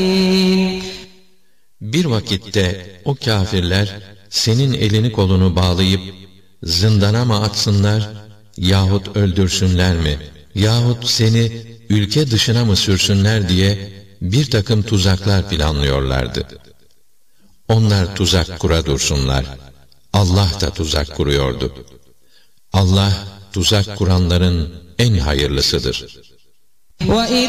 Bir vakitte o kâfirler senin elini kolunu bağlayıp zindana mı atsınlar yahut öldürsünler mi yahut seni ülke dışına mı sürsünler diye bir takım tuzaklar planlıyorlardı. Onlar tuzak kura dursunlar. Allah da tuzak kuruyordu. Allah tuzak kuranların en hayırlısıdır.